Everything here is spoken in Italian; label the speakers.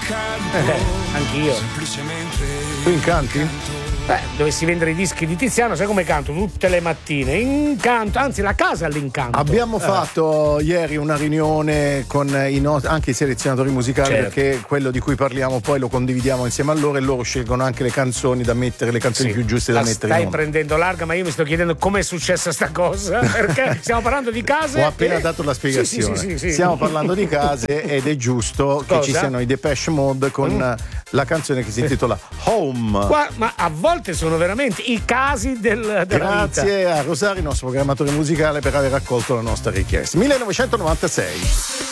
Speaker 1: Anch'io.
Speaker 2: Tu incanti?
Speaker 1: Dovessi vendere i dischi di Tiziano, sai come canto tutte le mattine? Incanto, anzi la casa all'incanto.
Speaker 2: Abbiamo fatto ieri una riunione con anche i selezionatori musicali,
Speaker 1: certo,
Speaker 2: perché quello di cui parliamo poi lo condividiamo insieme a loro e loro scelgono anche le canzoni da mettere, le canzoni più giuste da mettere in
Speaker 1: stai
Speaker 2: onda.
Speaker 1: prendendo larga, ma io mi sto chiedendo come è successa sta cosa, perché stiamo parlando di case.
Speaker 2: Ho appena dato la spiegazione.
Speaker 1: Sì.
Speaker 2: Stiamo parlando di case ed è giusto che ci siano i Depeche Mode con la canzone che si intitola Home.
Speaker 1: Ma a volte sono veramente i casi della
Speaker 2: Grazie
Speaker 1: vita.
Speaker 2: a Rosario, il nostro programmatore musicale, per aver accolto la nostra richiesta. 1996.